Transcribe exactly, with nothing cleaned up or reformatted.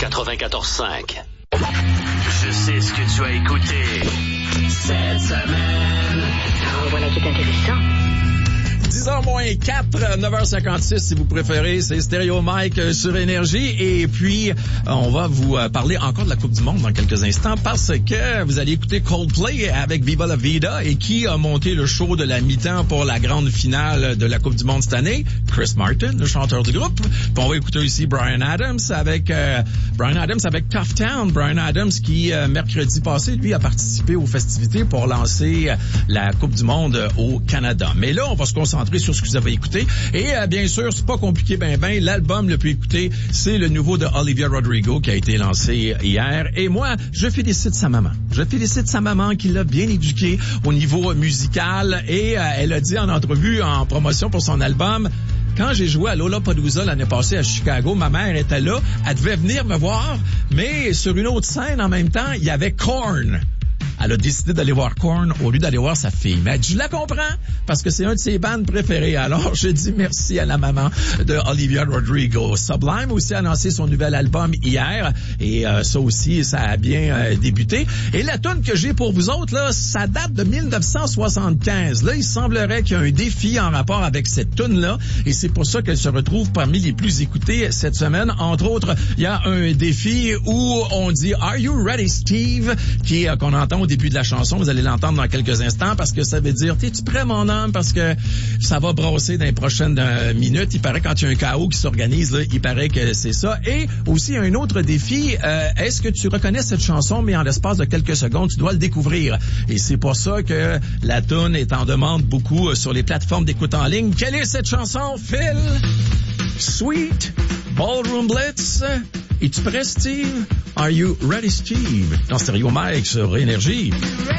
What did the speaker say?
quatre-vingt-quatorze cinq. Je sais ce que tu as écouté cette semaine. Oh, voilà qui est intéressant. dix heures moins quatre, neuf heures cinquante-six si vous préférez, c'est Stéréo Mike sur Énergie. Et puis, on va vous parler encore de la Coupe du Monde dans quelques instants parce que vous allez écouter Coldplay avec Viva la Vida et qui a monté le show de la mi-temps pour la grande finale de la Coupe du Monde cette année? Chris Martin, le chanteur du groupe. Puis on va écouter aussi Bryan Adams avec euh, Bryan Adams avec Tough Town. Bryan Adams qui, euh, mercredi passé, lui, a participé aux festivités pour lancer la Coupe du Monde au Canada. Mais là, on va se concentrer sur ce que vous avez écouté. Et euh, bien sûr, c'est pas compliqué ben ben. L'album le plus écouté, c'est le nouveau de Olivia Rodrigo qui a été lancé hier. Et moi, je félicite sa maman. Je félicite sa maman qui l'a bien éduqué au niveau musical. Et euh, elle a dit en entrevue, en promotion pour son album, quand j'ai joué à Lollapalooza l'année passée à Chicago, ma mère était là. Elle devait venir me voir, mais sur une autre scène en même temps, il y avait Korn. Elle a décidé d'aller voir Korn au lieu d'aller voir sa fille. Mais je la comprends parce que c'est un de ses bands préférés. Alors, je dis merci à la maman de Olivia Rodrigo. Sublime aussi a annoncé son nouvel album hier et euh, ça aussi, ça a bien euh, débuté. Et la tune que j'ai pour vous autres, là, ça date de dix-neuf cent soixante-quinze. Là, il semblerait qu'il y a un défi en rapport avec cette tune-là et c'est pour ça qu'elle se retrouve parmi les plus écoutées cette semaine. Entre autres, il y a un défi où on dit « Are you ready, Steve? » qui euh, qu'on entend au début de la chanson, vous allez l'entendre dans quelques instants parce que ça veut dire « T'es-tu prêt, mon homme? » Parce que ça va brasser dans les prochaines euh, minutes. Il paraît quand il y a un chaos qui s'organise, là, il paraît que c'est ça. Et aussi, un autre défi, euh, est-ce que tu reconnais cette chanson, mais en l'espace de quelques secondes, tu dois le découvrir. Et c'est pour ça que la toune est en demande beaucoup euh, sur les plateformes d'écoute en ligne. Quelle est cette chanson, Phil? Sweet Ballroom Blitz. Es-tu prêt, Steve? Are you ready, Steve? Dans Stéréo Mike sur Énergie.